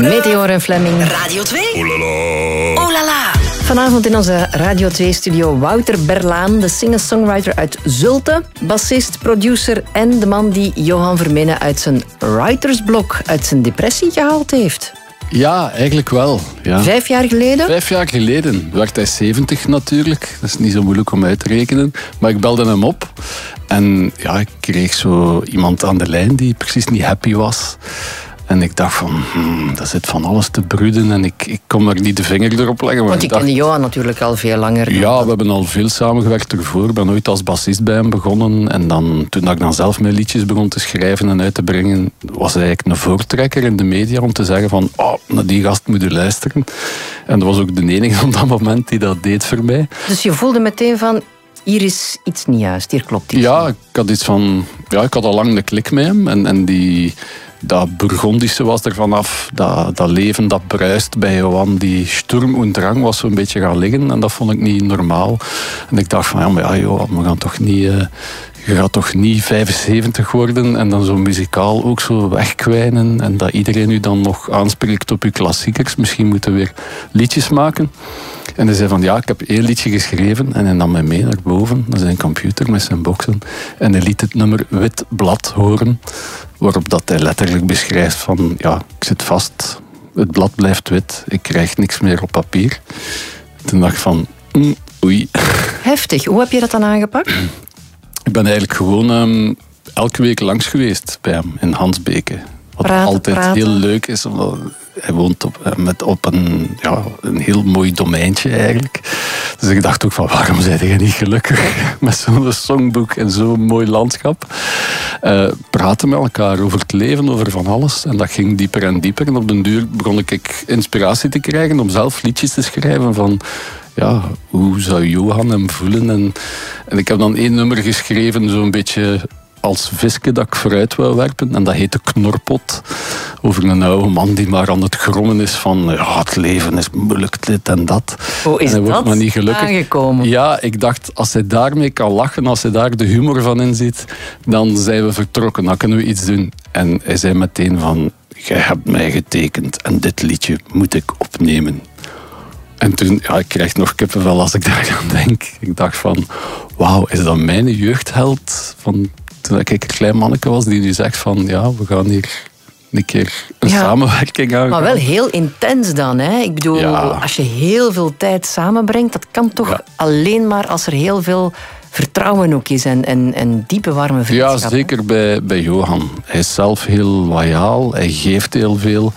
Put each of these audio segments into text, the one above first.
Meteor en Fleming. Radio 2. Oh la la. Oh la la. Vanavond in onze Radio 2-studio Wouter Berlaan, de singer-songwriter uit Zulte, bassist, producer en de man die Johan Vermenen uit zijn writersblok, uit zijn depressie gehaald heeft. Ja, eigenlijk wel. Ja. 5 jaar geleden? 5 jaar geleden werd hij 70 natuurlijk. Dat is niet zo moeilijk om uit te rekenen. Maar ik belde hem op. En ja, ik kreeg zo iemand aan de lijn die precies niet happy was. En ik dacht van, dat zit van alles te broeden en ik kon er niet de vinger erop leggen. Want je kende Johan natuurlijk al veel langer. Ja, we hebben al veel samengewerkt ervoor. Ik ben ooit als bassist bij hem begonnen. En dan, toen ik dan zelf mijn liedjes begon te schrijven en uit te brengen, was hij eigenlijk een voortrekker in de media om te zeggen van, naar die gast moet je luisteren. En dat was ook de enige op dat moment die dat deed voor mij. Dus je voelde meteen van, hier is iets niet juist, hier klopt iets Ja, niet. ik had iets van, ik had al lang een klik met hem. En dat Burgondische was er vanaf, dat leven dat bruist bij Johan, die Sturm und Drang was zo'n beetje gaan liggen en dat vond ik niet normaal. En ik dacht van, Johan, we gaan toch niet, je gaat toch niet 75 worden en dan zo muzikaal ook zo wegkwijnen en dat iedereen u dan nog aanspreekt op uw klassiekers. Misschien moeten we weer liedjes maken. En hij zei van, ik heb 1 liedje geschreven en hij nam mij mee naar boven, naar zijn computer met zijn boxen. En hij liet het nummer Wit Blad horen, waarop dat hij letterlijk beschrijft van, ik zit vast, het blad blijft wit, ik krijg niks meer op papier. Toen dacht ik van, oei. Heftig, hoe heb je dat dan aangepakt? Ik ben eigenlijk gewoon elke week langs geweest bij hem in Hansbeke. Wat altijd heel leuk is, omdat hij woont op een heel mooi domeintje eigenlijk. Dus ik dacht ook van, waarom ben je niet gelukkig met zo'n songboek en zo'n mooi landschap? Praten met elkaar over het leven, over van alles. En dat ging dieper en dieper. En op den duur begon ik inspiratie te krijgen om zelf liedjes te schrijven van, hoe zou Johan hem voelen? En ik heb dan 1 nummer geschreven, zo'n beetje als visje dat ik vooruit wou werpen. En dat heette Knorpot. Over een oude man die maar aan het grommen is van, het leven is moeilijk, dit en dat. Hoe is dat maar niet gelukkig aangekomen? Ja, ik dacht, als hij daarmee kan lachen, als hij daar de humor van inziet, dan zijn we vertrokken, dan kunnen we iets doen. En hij zei meteen van, jij hebt mij getekend en dit liedje moet ik opnemen. En toen, ik krijg nog kippenvel als ik daar aan denk. Ik dacht van, wauw, is dat mijn jeugdheld van toen ik een klein manneke was, die nu zegt van, we gaan hier een keer een samenwerking aan. Maar wel heel intens dan, hè? Ik bedoel, als je heel veel tijd samenbrengt, dat kan toch alleen maar als er heel veel vertrouwen ook is en diepe warme vriendschap. Ja, zeker bij Johan. Hij is zelf heel loyaal, hij geeft heel veel,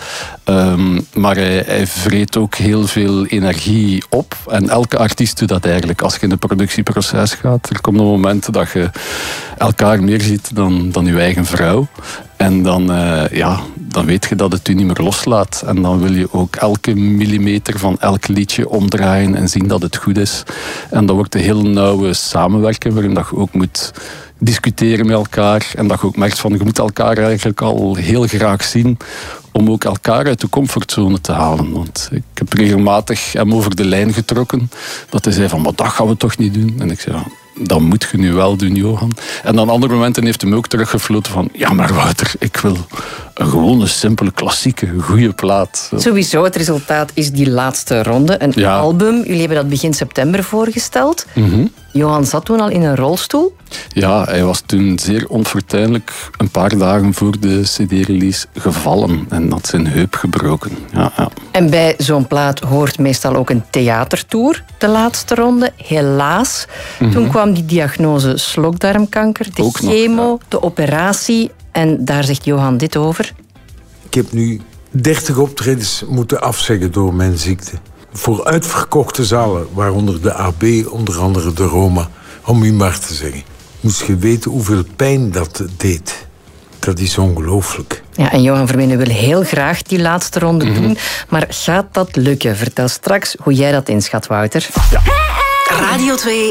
maar hij vreet ook heel veel energie op. En elke artiest doet dat eigenlijk. Als je in het productieproces gaat, er komt een moment dat je elkaar meer ziet dan je eigen vrouw. En dan weet je dat het u niet meer loslaat. En dan wil je ook elke millimeter van elk liedje omdraaien en zien dat het goed is. En dat wordt een heel nauwe samenwerking, waarin dat je ook moet discussiëren met elkaar. En dat je ook merkt van, je moet elkaar eigenlijk al heel graag zien om ook elkaar uit de comfortzone te halen. Want ik heb regelmatig hem over de lijn getrokken. Dat hij zei van, maar dat gaan we toch niet doen? En ik zei, dat moet je nu wel doen, Johan. En aan andere momenten heeft hij me ook teruggefloten van, maar Wouter, ik wil een gewone, simpele, klassieke, goede plaat. Sowieso, het resultaat is die laatste ronde. Een album, jullie hebben dat begin september voorgesteld. Johan zat toen al in een rolstoel. Ja, hij was toen zeer onfortuinlijk een paar dagen voor de CD-release gevallen en had zijn heup gebroken. Ja. En bij zo'n plaat hoort meestal ook een theatertour, de laatste ronde. Helaas, toen kwam die diagnose slokdarmkanker, de chemo, de operatie. En daar zegt Johan dit over. Ik heb nu 30 optredens moeten afzeggen door mijn ziekte. Voor uitverkochte zalen, waaronder de AB, onder andere de Roma, om u maar te zeggen. Moest je weten hoeveel pijn dat deed. Dat is ongelooflijk. Ja, en Johan Vermenen wil heel graag die laatste ronde doen. Maar gaat dat lukken? Vertel straks hoe jij dat inschat, Wouter. Radio 2